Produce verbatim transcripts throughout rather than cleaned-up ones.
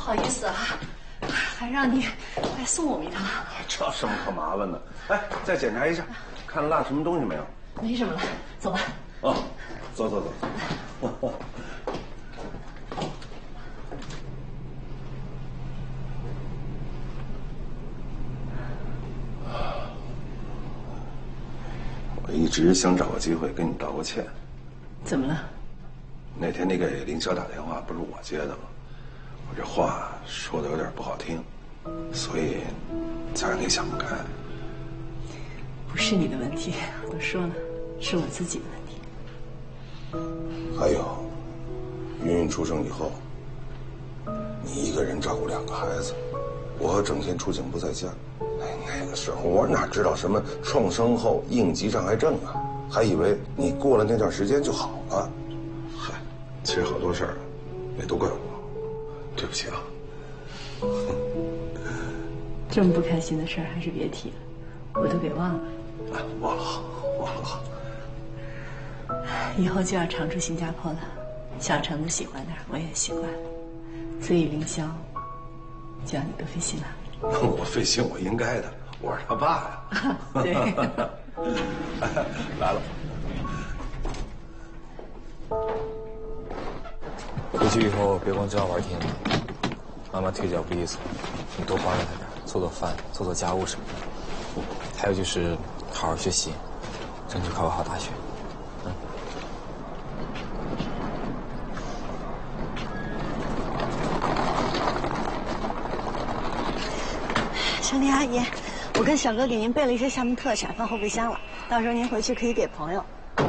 好意思啊，还让你来送我们一趟。 这什么可麻烦的？哎，再检查一下，看落什么东西没有？ 没什么了，走吧。 哦，走走走。我一直想找个机会跟你道个歉。 怎么了？ 那天你给凌霄打电话，不是我接的吗？我这话说的有点不好听，所以才让你想不开。 不是你的问题，我都说了，是我自己的问题。还有，云云出生以后，你一个人照顾两个孩子，我整天出警不在家。哎，那个时候我哪知道什么创伤后应激障碍症啊，还以为你过了那段时间就好了。嗨，其实好多事儿也都怪我，对不起啊。 这么不开心的事儿还是别提了，我都给忘了。 哎，忘了好，忘了好。 以后就要常驻新加坡了，小橙子喜欢那儿，我也习惯了，所以凌霄就要你多费心了。 那我费心我应该的，我是他爸呀。 对。 来了。 回去以后别光知道玩天了，妈妈腿脚不利索，你多帮着她点，做做饭、做做家务什么的。还有就是好好学习，争取考个好大学。嗯。 兄弟阿姨，我跟小哥给您备了一些厦门特产，放后备箱了，到时候您回去可以给朋友。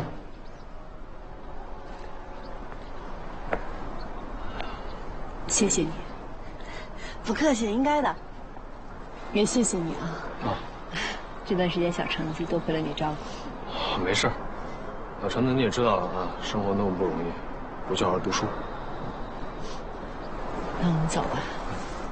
谢谢你。 不客气，应该的。 也谢谢你啊。 啊。 这段时间小橙子多亏了你照顾。没事。小橙子你也知道了啊，生活那么不容易，回去好好读书。 那我们走吧。